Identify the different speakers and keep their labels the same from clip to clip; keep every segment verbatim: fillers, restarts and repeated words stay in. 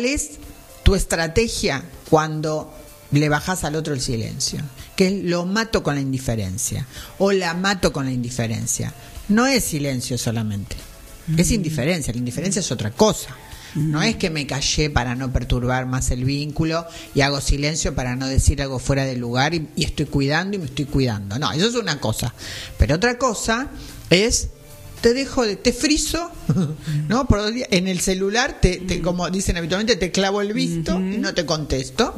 Speaker 1: es tu estrategia cuando le bajas al otro el silencio? Que es lo mato con la indiferencia o la mato con la indiferencia. No es silencio solamente, mm. es indiferencia. La indiferencia es otra cosa. Mm. No es que me callé para no perturbar más el vínculo y hago silencio para no decir algo fuera del lugar y, y estoy cuidando y me estoy cuidando. No, eso es una cosa. Pero otra cosa es... te dejo, de, te friso, ¿no? Por dos días, en el celular, te, te, como dicen habitualmente, te clavo el visto uh-huh. y no te contesto.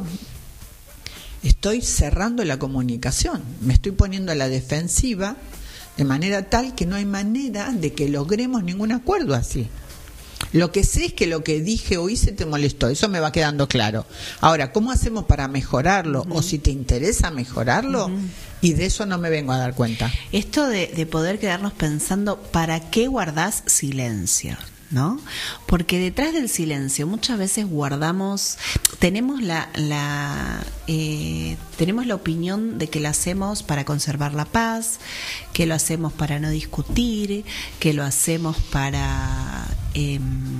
Speaker 1: Estoy cerrando la comunicación, me estoy poniendo a la defensiva de manera tal que no hay manera de que logremos ningún acuerdo así. Lo que sé es que lo que dije o hice te molestó, eso me va quedando claro. Ahora, ¿cómo hacemos para mejorarlo? Uh-huh. O si te interesa mejorarlo, uh-huh. y de eso no me vengo a dar cuenta.
Speaker 2: Esto de, de poder quedarnos pensando, ¿para qué guardás silencio? ¿No? Porque detrás del silencio muchas veces guardamos, tenemos la, la eh, tenemos la opinión de que lo hacemos para conservar la paz, que lo hacemos para no discutir, que lo hacemos para eh,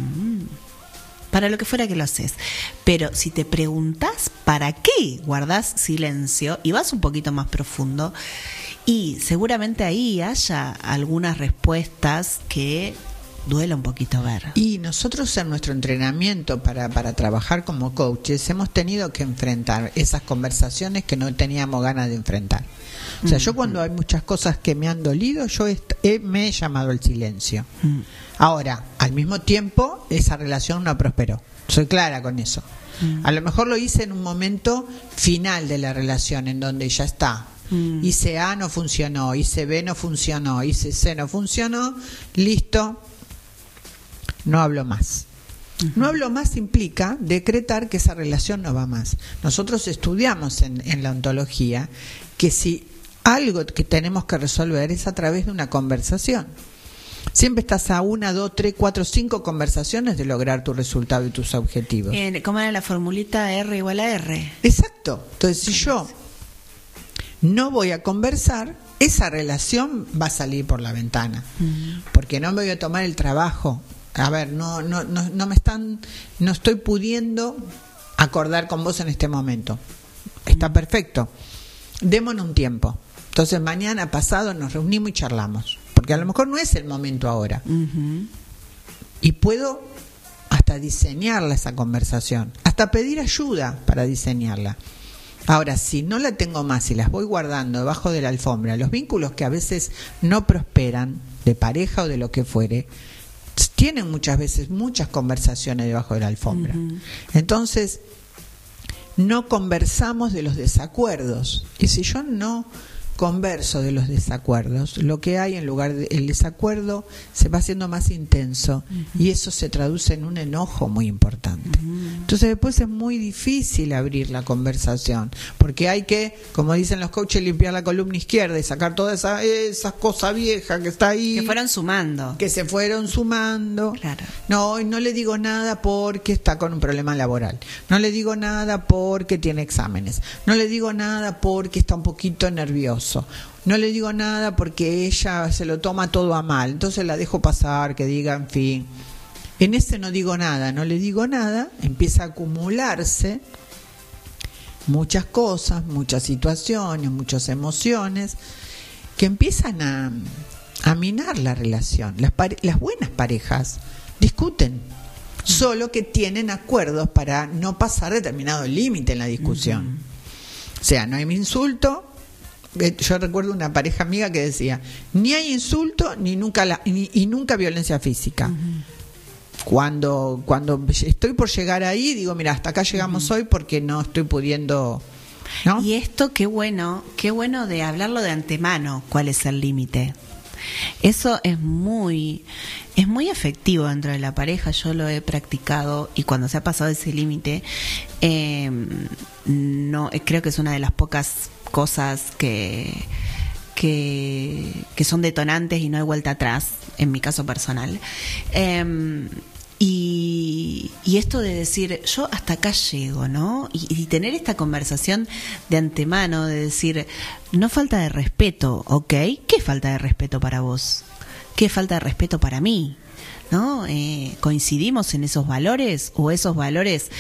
Speaker 2: para lo que fuera que lo haces. Pero si te preguntás para qué guardás silencio y vas un poquito más profundo, y seguramente ahí haya algunas respuestas que duele un poquito ver.
Speaker 1: Y nosotros en nuestro entrenamiento para, para trabajar como coaches hemos tenido que enfrentar esas conversaciones que no teníamos ganas de enfrentar. O sea, mm. yo cuando hay muchas cosas que me han dolido, yo he, he, me he llamado al silencio. Mm. Ahora, al mismo tiempo, esa relación no prosperó. Soy clara con eso. Mm. A lo mejor lo hice en un momento final de la relación, en donde ya está. Mm. Hice A, no funcionó. Hice B, no funcionó. Hice C, no funcionó. Listo. No hablo más. Uh-huh. No hablo más implica decretar que esa relación no va más. Nosotros estudiamos en, en la ontología que si algo que tenemos que resolver es a través de una conversación. Siempre estás a una, dos, tres, cuatro, cinco conversaciones de lograr tu resultado y tus objetivos.
Speaker 2: Eh, ¿Cómo era la formulita R igual a R?
Speaker 1: Exacto. Entonces, si yo no voy a conversar, esa relación va a salir por la ventana. Uh-huh. Porque no me voy a tomar el trabajo. A ver, no, no, no, no me están, no estoy pudiendo acordar con vos en este momento. Está perfecto. Démonos un tiempo. Entonces mañana pasado nos reunimos y charlamos, porque a lo mejor no es el momento ahora. Uh-huh. Y puedo hasta diseñarla esa conversación, hasta pedir ayuda para diseñarla. Ahora, si no la tengo más y las voy guardando debajo de la alfombra, los vínculos que a veces no prosperan, de pareja o de lo que fuere, tienen muchas veces muchas conversaciones debajo de la alfombra. Uh-huh. Entonces, no conversamos de los desacuerdos. Y si yo no converso de los desacuerdos, lo que hay en lugar del desacuerdo se va haciendo más intenso, uh-huh. y eso se traduce en un enojo muy importante. Uh-huh. Entonces después es muy difícil abrir la conversación, porque hay que, como dicen los coaches, limpiar la columna izquierda y sacar toda esa, esa cosa vieja que está ahí,
Speaker 2: que fueron sumando
Speaker 1: que se fueron sumando.
Speaker 2: Claro.
Speaker 1: No, no le digo nada porque está con un problema laboral, no le digo nada porque tiene exámenes, no le digo nada porque está un poquito nervioso, no le digo nada porque ella se lo toma todo a mal, entonces la dejo pasar, que diga, en fin. En ese no digo nada, no le digo nada, empieza a acumularse muchas cosas, muchas situaciones, muchas emociones que empiezan a, a minar la relación. Las, pare- las buenas parejas discuten, solo que tienen acuerdos para no pasar determinado límite en la discusión. Uh-huh. O sea, no hay insulto. Yo recuerdo una pareja amiga que decía, ni hay insulto ni nunca la, ni, y nunca violencia física. Uh-huh. Cuando cuando estoy por llegar ahí, digo, mira, hasta acá llegamos uh-huh. hoy porque no estoy pudiendo, ¿no?
Speaker 2: Y esto, qué bueno, qué bueno de hablarlo de antemano, cuál es el límite. Eso es muy es muy efectivo dentro de la pareja. Yo lo he practicado y cuando se ha pasado ese límite, eh, no creo que es una de las pocas cosas que que que son detonantes y no hay vuelta atrás, en mi caso personal. Eh, Y, y esto de decir, yo hasta acá llego, ¿no? Y, y tener esta conversación de antemano, de decir, no falta de respeto, ¿ok? ¿Qué falta de respeto para vos? ¿Qué falta de respeto para mí? ¿No? Eh, ¿Coincidimos en esos valores o esos valores